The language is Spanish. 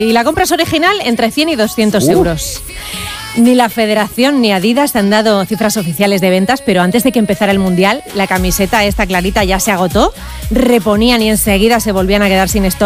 Y la compra es original entre 100 y 200 euros. Ni la Federación ni Adidas han dado cifras oficiales de ventas, pero antes de que empezara el Mundial, la camiseta esta clarita ya se agotó, reponían y enseguida se volvían a quedar sin stock